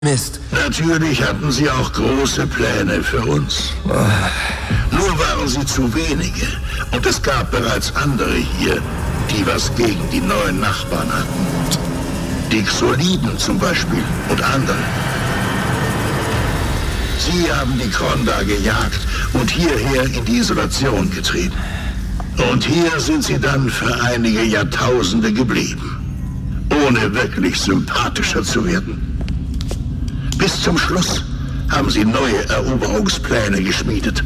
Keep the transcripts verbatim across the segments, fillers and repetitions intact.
Mist. Natürlich hatten sie auch große Pläne für uns. Nur waren sie zu wenige. Und es gab bereits andere hier, die was gegen die neuen Nachbarn hatten. Die Xoliden zum Beispiel und andere. Sie haben die Kronda gejagt und hierher in die Isolation getrieben. Und hier sind sie dann für einige Jahrtausende geblieben, ohne wirklich sympathischer zu werden. Bis zum Schluss haben sie neue Eroberungspläne geschmiedet.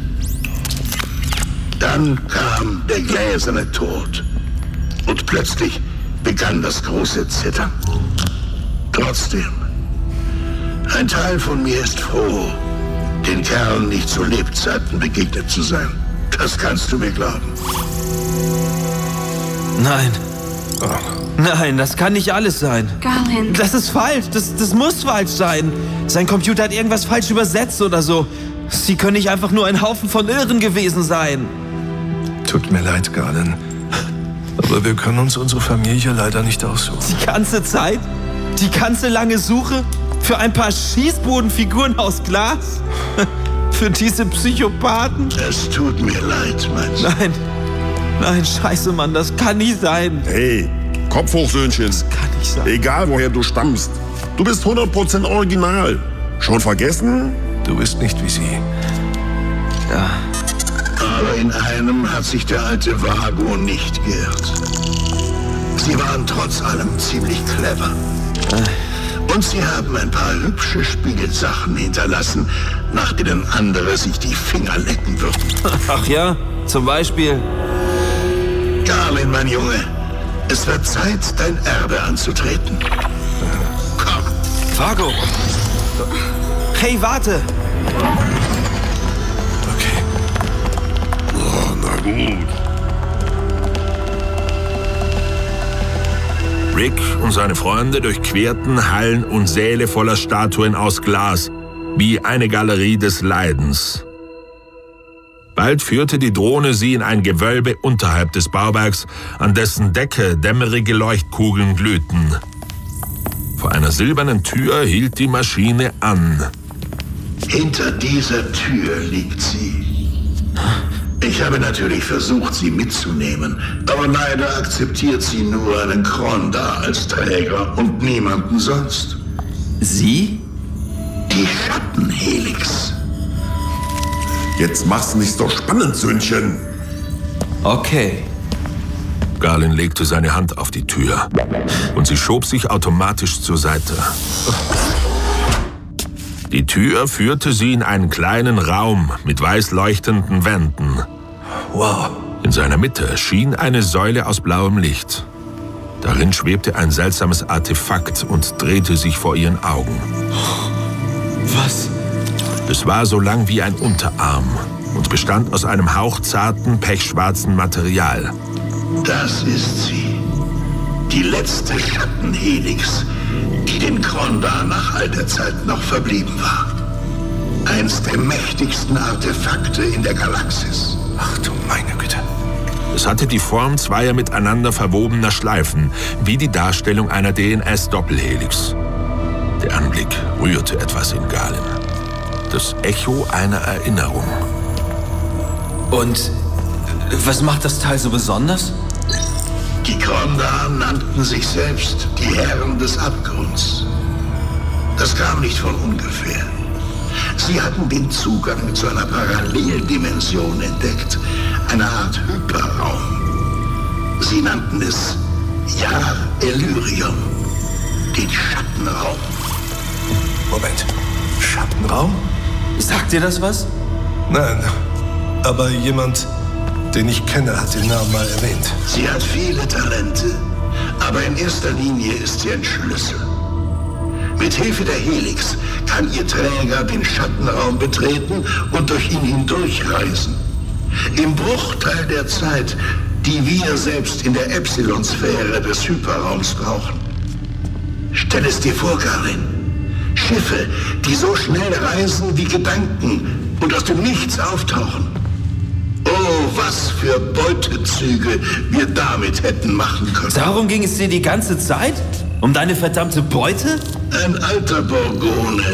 Dann kam der gläserne Tod. Und plötzlich begann das große Zittern. Trotzdem, ein Teil von mir ist froh, den Kerlen nicht zu Lebzeiten begegnet zu sein. Das kannst du mir glauben. Nein. Oh. Nein, das kann nicht alles sein. Garlin. Das ist falsch. Das, das muss falsch sein. Sein Computer hat irgendwas falsch übersetzt oder so. Sie können nicht einfach nur ein Haufen von Irren gewesen sein. Tut mir leid, Garlin. Aber wir können uns unsere Familie leider nicht aussuchen. Die ganze Zeit? Die ganze lange Suche? Für ein paar Schießbodenfiguren aus Glas? Für diese Psychopathen? Es tut mir leid, mein Sohn. Nein. Nein, scheiße, Mann. Das kann nicht sein. Hey, Kopf hoch, Söhnchen. Das kann nicht sein. Egal, woher du stammst. Du bist hundert Prozent original. Schon vergessen? Du bist nicht wie sie. Ja. Aber in einem hat sich der alte Vago nicht geirrt. Sie waren trotz allem ziemlich clever. Und sie haben ein paar hübsche Spielsachen hinterlassen, nach denen andere sich die Finger lecken würden. Ach ja, zum Beispiel. Garlin, mein Junge, es wird Zeit, dein Erbe anzutreten. Komm. Vago. Hey, warte. Okay. Oh, na gut. Rick und seine Freunde durchquerten Hallen und Säle voller Statuen aus Glas, wie eine Galerie des Leidens. Bald führte die Drohne sie in ein Gewölbe unterhalb des Bauwerks, an dessen Decke dämmerige Leuchtkugeln glühten. Vor einer silbernen Tür hielt die Maschine an. Hinter dieser Tür liegt sie. Ich habe natürlich versucht, sie mitzunehmen, aber leider akzeptiert sie nur einen Kronda als Träger und niemanden sonst. Sie? Die Schattenhelix. Jetzt mach's nicht so spannend, Söhnchen. Okay. Garlin legte seine Hand auf die Tür und sie schob sich automatisch zur Seite. Die Tür führte sie in einen kleinen Raum mit weiß leuchtenden Wänden. Wow. In seiner Mitte schien eine Säule aus blauem Licht. Darin schwebte ein seltsames Artefakt und drehte sich vor ihren Augen. Was? Es war so lang wie ein Unterarm und bestand aus einem hauchzarten, pechschwarzen Material. Das ist sie. Die letzte Schattenhelix, die den Kronda nach all der Zeit noch verblieben war. Eins der mächtigsten Artefakte in der Galaxis. Ach du meine Güte. Es hatte die Form zweier miteinander verwobener Schleifen, wie die Darstellung einer D N S-Doppelhelix. Der Anblick rührte etwas in Garlin. Das Echo einer Erinnerung. Und was macht das Teil so besonders? Die Kronda nannten sich selbst die Herren des Abgrunds. Das kam nicht von ungefähr. Sie hatten den Zugang zu einer Paralleldimension entdeckt, eine Art Hyperraum. Sie nannten es Jahr Ellyrium, den Schattenraum. Moment. Schattenraum? Sagt dir das was? Nein, aber jemand, den ich kenne, hat den Namen mal erwähnt. Sie hat viele Talente, aber in erster Linie ist sie ein Schlüssel. Mit Hilfe der Helix kann ihr Träger den Schattenraum betreten und durch ihn hindurchreisen. Im Bruchteil der Zeit, die wir selbst in der Epsilon-Sphäre des Hyperraums brauchen. Stell es dir vor, Garlin. Schiffe, die so schnell reisen wie Gedanken und aus dem Nichts auftauchen. Oh, was für Beutezüge wir damit hätten machen können. Darum ging es dir die ganze Zeit? Um deine verdammte Beute? Ein alter Borgone.